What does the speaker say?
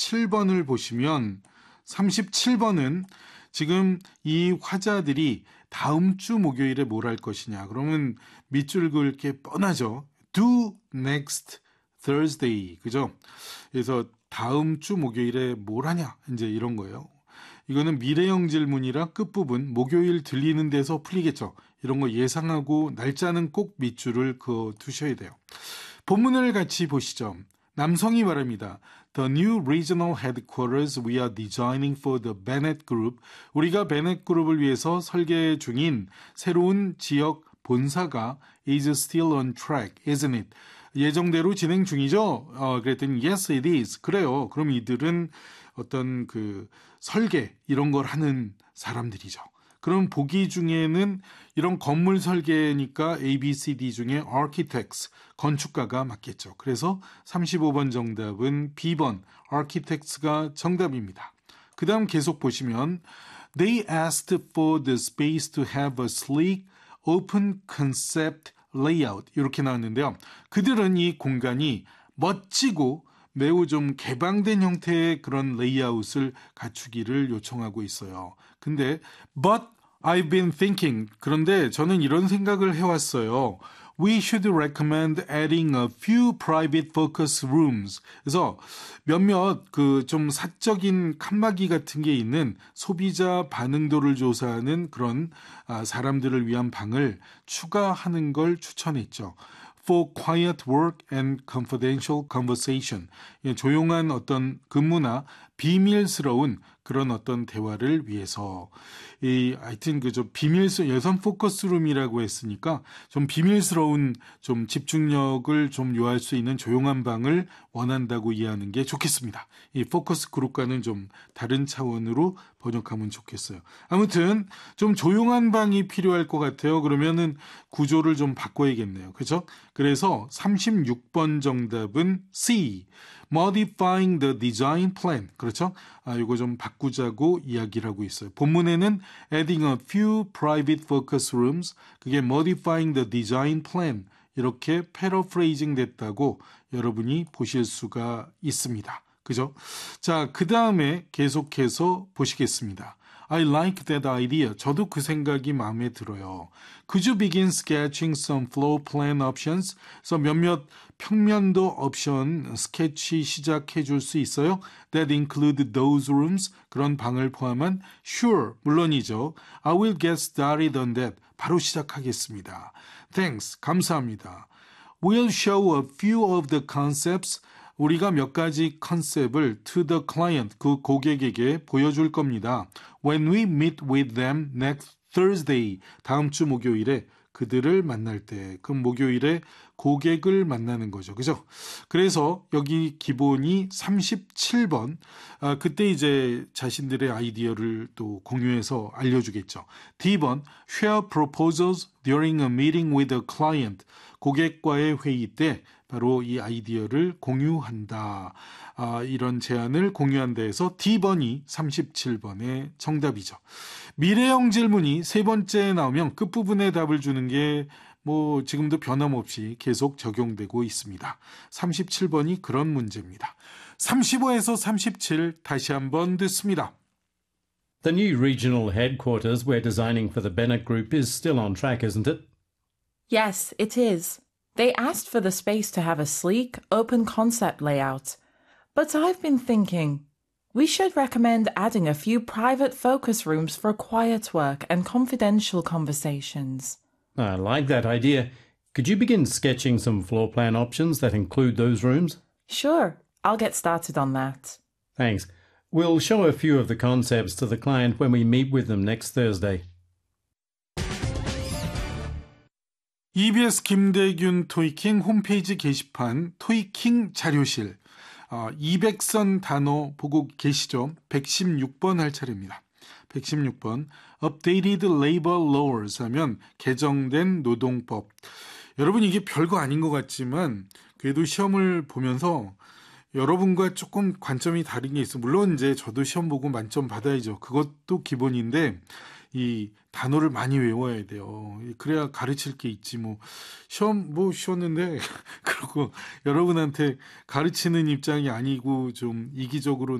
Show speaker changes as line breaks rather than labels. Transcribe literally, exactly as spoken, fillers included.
삼십칠 번을 보시면 삼십칠 번은 지금 이 화자들이 다음 주 목요일에 뭘 할 것이냐. 그러면 밑줄 그을 게 뻔하죠. Do next Thursday. 그죠? 그래서 다음 주 목요일에 뭘 하냐. 이제 이런 거예요. 이거는 미래형 질문이라 끝부분 목요일 들리는 데서 풀리겠죠. 이런 거 예상하고 날짜는 꼭 밑줄을 그어 두셔야 돼요. 본문을 같이 보시죠. 남성이 말합니다. The new regional headquarters we are designing for the Bennett Group. 우리가 베넷 그룹을 위해서 설계 중인 새로운 지역 본사가 is still on track, isn't it? 예정대로 진행 중이죠? 어, 그랬더니 yes, it is. 그래요. 그럼 이들은 어떤 그 설계 이런 걸 하는 사람들이죠. 그럼 보기 중에는 이런 건물 설계니까 A, B, C, D 중에 architects, 건축가가 맞겠죠. 그래서 삼십오 번 정답은 B번 architects가 정답입니다. 그 다음 계속 보시면 They asked for the space to have a sleek, open concept layout 이렇게 나왔는데요. 그들은 이 공간이 멋지고 매우 좀 개방된 형태의 그런 레이아웃을 갖추기를 요청하고 있어요. 근데 but I've been thinking 그런데 저는 이런 생각을 해왔어요. We should recommend adding a few private focus rooms. 그래서 몇몇 그 좀 사적인 칸막이 같은 게 있는 소비자 반응도를 조사하는 그런 아, 사람들을 위한 방을 추가하는 걸 추천했죠. For quiet work and confidential conversation. 조용한 어떤 근무나 비밀스러운 그런 어떤 대화를 위해서. 이, 하여튼 그 좀 비밀스, 여성 포커스룸이라고 했으니까 좀 비밀스러운 좀 집중력을 좀 요할 수 있는 조용한 방을 원한다고 이해하는 게 좋겠습니다. 이 포커스 그룹과는 좀 다른 차원으로 번역하면 좋겠어요. 아무튼 좀 조용한 방이 필요할 것 같아요. 그러면은 구조를 좀 바꿔야겠네요. 그렇죠? 그래서 삼십육 번 정답은 C. Modifying the design plan. 그렇죠? 아, 이거 좀 바꾸자고 이야기를 하고 있어요. 본문에는 adding a few private focus rooms. 그게 modifying the design plan. 이렇게 paraphrasing 됐다고 여러분이 보실 수가 있습니다. 그죠? 자, 그 다음에 계속해서 보시겠습니다. I like that idea. 저도 그 생각이 마음에 들어요. Could you begin sketching some floor plan options? 그래서 몇몇 평면도 옵션 스케치 시작해 줄 수 있어요? That include those rooms. 그런 방을 포함한 Sure, 물론이죠. I will get started on that. 바로 시작하겠습니다. Thanks, 감사합니다. We'll show a few of the concepts. 우리가 몇 가지 컨셉을 to the client, 그 고객에게 보여줄 겁니다. When we meet with them next Thursday, 다음 주 목요일에 그들을 만날 때, 그럼 목요일에 고객을 만나는 거죠. 그죠? 그래서 여기 기본이 삼십칠 번, 아, 그때 이제 자신들의 아이디어를 또 공유해서 알려주겠죠. D번, share proposals during a meeting with a client. 고객과의 회의 때 바로 이 아이디어를 공유한다. 아, 이런 제안을 공유한다 해서 D번이 삼십칠 번의 정답이죠. 미래형 질문이 세 번째 나오면 끝부분에 답을 주는 게 뭐 지금도 변함없이 계속 적용되고 있습니다. 삼십칠 번이 그런 문제입니다. 삼십오에서 삼십칠 다시 한번 듣습니다.
The new regional headquarters we're designing for the Bennett Group is still on track, isn't it?
Yes, it is. They asked for the space to have a sleek, open concept layout. But I've been thinking, we should recommend adding a few private focus rooms for quiet work and confidential conversations.
I like that idea. Could you begin sketching some floor plan options that include those rooms?
Sure, I'll get started on that.
Thanks. We'll show a few of the concepts to the client when we meet with them next Thursday.
이비에스 김대균 토익킹 홈페이지 게시판 토익킹 자료실 어, 이백 선 단어 보고 계시죠? 백십육 번 할 차례입니다. 백십육 번 Updated Labor Laws 하면 개정된 노동법. 여러분 이게 별거 아닌 것 같지만 그래도 시험을 보면서 여러분과 조금 관점이 다른 게 있어요. 물론 이제 저도 시험 보고 만점 받아야죠. 그것도 기본인데 이 단어를 많이 외워야 돼요. 그래야 가르칠 게 있지 뭐. 시험 뭐 쉬웠는데 그리고 여러분한테 가르치는 입장이 아니고 좀 이기적으로